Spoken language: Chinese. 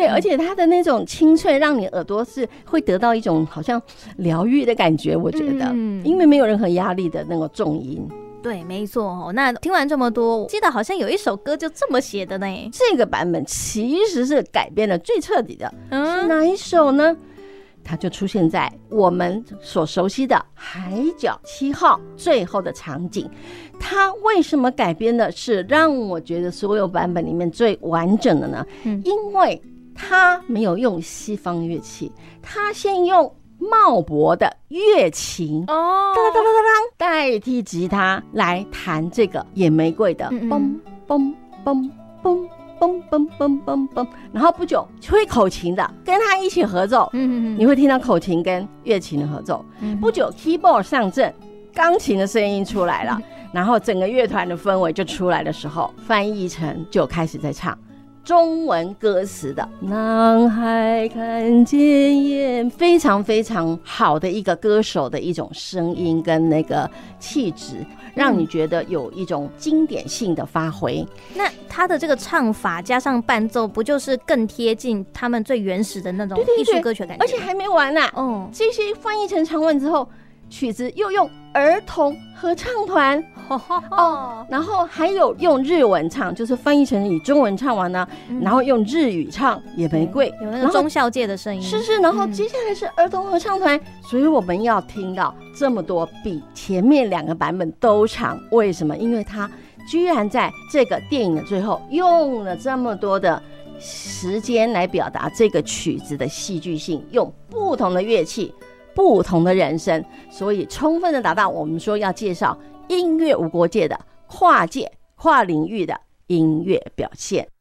对，而且它的那种清脆，让你耳朵是会得到一种好像疗愈的感觉，我觉得，因为没有任何压力的那个重音。 对，没错。那听完这么多，我记得好像有一首歌就这么写的呢。 这个版本其实是改编的最彻底的，是哪一首呢？它就出现在我们所熟悉的《海角七号》最后的场景。它为什么改编的是让我觉得所有版本里面最完整的呢？因为它没有用西方乐器，它先用茂博的乐琴代替吉他来弹这个野玫瑰的嘣嘣嘣嘣嘣嘣嘣嘣嘣，然后不久吹口琴的跟他一起合奏，你会听到口琴跟乐琴的合奏。不久 keyboard 上阵，钢琴的声音出来了，然后整个乐团的氛围就出来的时候，翻译成就开始在唱中文歌词的南海看见烟，非常非常好的一个歌手的一种声音跟那个气质，让你觉得有一种经典性的发挥。 那他的这个唱法加上伴奏，不就是更贴近他们最原始的那种艺术歌曲的感觉？ 而且还没完啊！这些翻译成长文之后，曲子又用儿童合唱团然后还有用日文唱，就是翻译成以中文唱完呢，然后用日语唱野玫瑰， 有那个中校界的声音。 是，然后接下来是儿童合唱团，所以我们要听到这么多，比前面2个版本都长。为什么？因为它居然在这个电影的最后用了这么多的时间来表达这个曲子的戏剧性，用不同的乐器不同的人声，所以充分的达到我们说要介绍音乐无国界的跨界跨领域的音乐表现。